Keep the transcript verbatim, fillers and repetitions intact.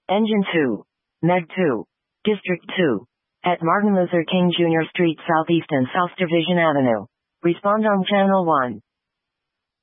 Engine two. Meg two. District two. At Martin Luther King Junior Street Southeast and South Division Avenue. Respond on Channel one.